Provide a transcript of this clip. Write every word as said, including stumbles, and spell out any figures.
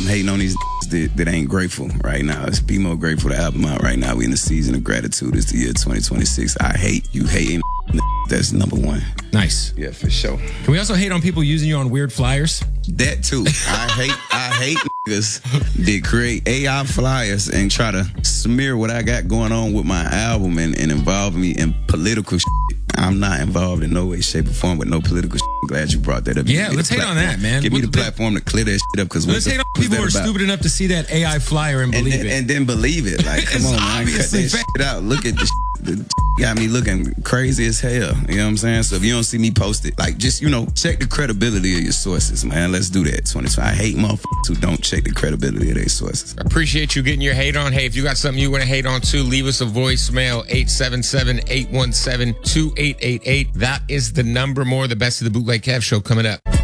I'm hating on these that, that ain't grateful right now. It's Be More Grateful, the album out right now. We in the season of gratitude. It's the year twenty twenty-six. I hate you hating. That's number one. Nice. Yeah, for sure. Can we also hate on people using you on weird flyers? That too. I hate I hate niggas that create A I flyers and try to smear what I got going on with my album and, and involve me in political shit. I'm not involved in no way, shape, or form with no political shit. I'm glad you brought that up. Yeah, let's hate on that, man. Give me the What- platform to clear that shit up. Because Let's hate on people who are stupid enough to see that A I flyer and and, believe and, it. and then believe it. Like, come It's on, man. Cut obviously that fake. shit out. Look at the shit. The shit got me looking crazy as hell. You know what I'm saying? So if you don't see me post it, like, just, you know, check the credibility of your sources, man. Let's do that. twenty twenty. I hate motherfuckers who don't check the credibility of their sources. Appreciate you getting your hate on. Hey, if you got something you want to hate on too, leave us a voicemail, eight seven seven, eight one seven, two eight eight eight. That is the number. More of the Best of the Bootleg Kev show coming up.